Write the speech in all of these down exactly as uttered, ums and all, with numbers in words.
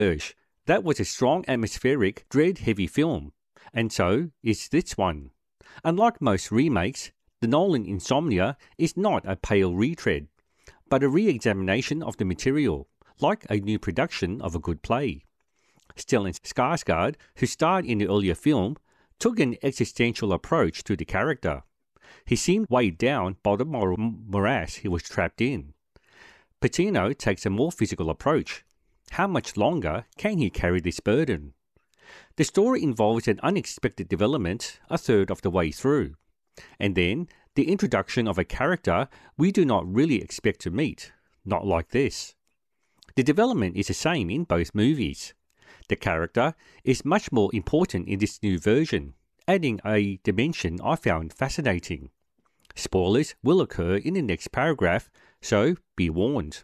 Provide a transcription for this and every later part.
Urge. That was a strong, atmospheric, dread-heavy film, and so is this one. Unlike most remakes, the Nolan Insomnia is not a pale retread, but a re-examination of the material, like a new production of a good play. Stellan Skarsgård, who starred in the earlier film, took an existential approach to the character. He seemed weighed down by the moral morass he was trapped in. Pacino takes a more physical approach. How much longer can he carry this burden? The story involves an unexpected development a third of the way through, and then the introduction of a character we do not really expect to meet, not like this. The development is the same in both movies. The character is much more important in this new version, adding a dimension I found fascinating. Spoilers will occur in the next paragraph, so be warned.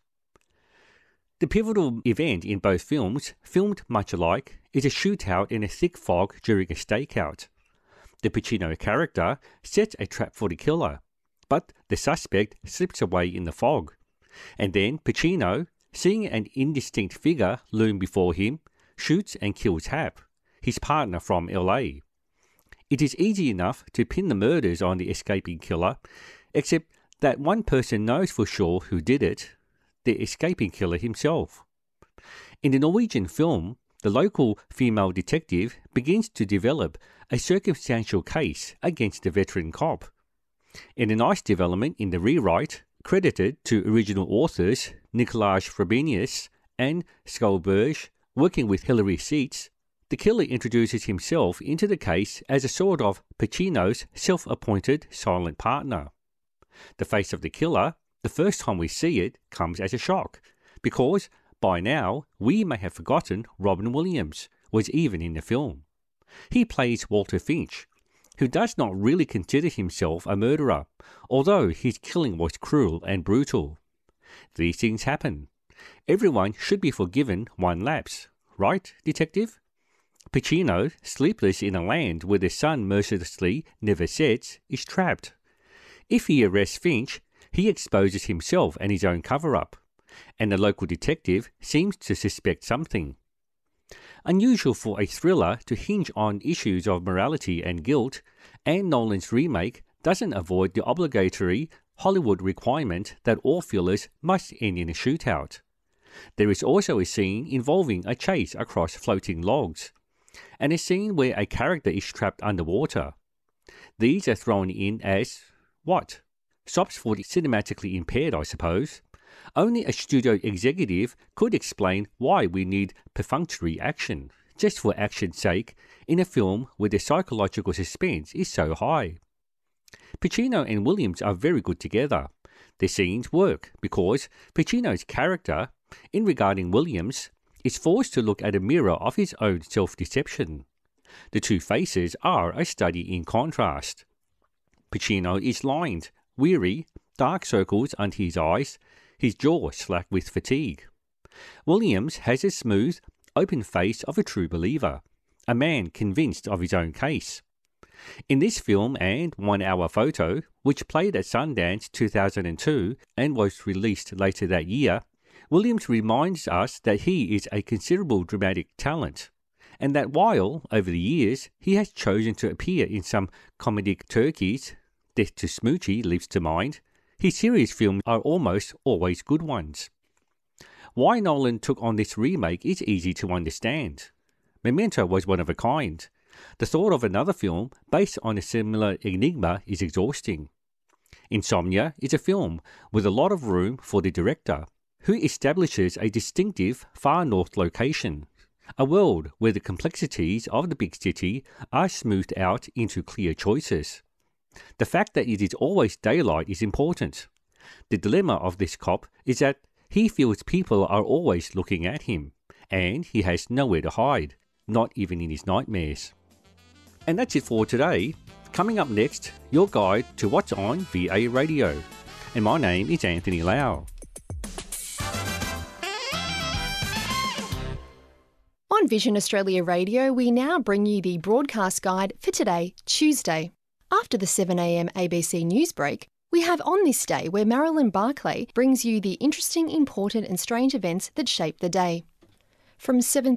The pivotal event in both films, filmed much alike, is a shootout in a thick fog during a stakeout. The Pacino character sets a trap for the killer, but the suspect slips away in the fog. And then Pacino, seeing an indistinct figure loom before him, shoots and kills Hap, his partner from L A. It is easy enough to pin the murders on the escaping killer, except that one person knows for sure who did it, the escaping killer himself. In the Norwegian film, the local female detective begins to develop a circumstantial case against the veteran cop. In a nice development in the rewrite, credited to original authors Nicolás Frobenius and Skjoldberg, working with Hilary Seitz, the killer introduces himself into the case as a sort of Pacino's self-appointed silent partner. The face of the killer, the first time we see it, comes as a shock, because by now we may have forgotten Robin Williams was even in the film. He plays Walter Finch, who does not really consider himself a murderer, although his killing was cruel and brutal. These things happen. Everyone should be forgiven one lapse, right, detective? Pacino, sleepless in a land where the sun mercilessly never sets, is trapped. If he arrests Finch, he exposes himself and his own cover-up, and the local detective seems to suspect something. Unusual for a thriller to hinge on issues of morality and guilt, and Nolan's remake doesn't avoid the obligatory Hollywood requirement that all thrillers must end in a shootout. There is also a scene involving a chase across floating logs, and a scene where a character is trapped underwater. These are thrown in as, what? Stops for the cinematically impaired, I suppose. Only a studio executive could explain why we need perfunctory action, just for action's sake, in a film where the psychological suspense is so high. Pacino and Williams are very good together. The scenes work because Pacino's character, in regarding Williams, is forced to look at a mirror of his own self-deception. The two faces are a study in contrast. Pacino is lined, weary, dark circles under his eyes, his jaw slack with fatigue. Williams has a smooth, open face of a true believer, a man convinced of his own case. In this film and One Hour Photo, which played at Sundance two thousand two and was released later that year, Williams reminds us that he is a considerable dramatic talent, and that while, over the years, he has chosen to appear in some comedic turkeys, Death to Smoochie leaps to mind, his serious films are almost always good ones. Why Nolan took on this remake is easy to understand. Memento was one of a kind. The thought of another film based on a similar enigma is exhausting. Insomnia is a film with a lot of room for the director, who establishes a distinctive far north location, a world where the complexities of the big city are smoothed out into clear choices. The fact that it is always daylight is important. The dilemma of this cop is that he feels people are always looking at him, and he has nowhere to hide, not even in his nightmares. And that's it for today. Coming up next, your guide to what's on V A Radio. And my name is Anthony Lau. On Vision Australia Radio, we now bring you the broadcast guide for today, Tuesday. After the seven a m A B C news break, we have On This Day, where Marilyn Barclay brings you the interesting, important and strange events that shape the day. from seven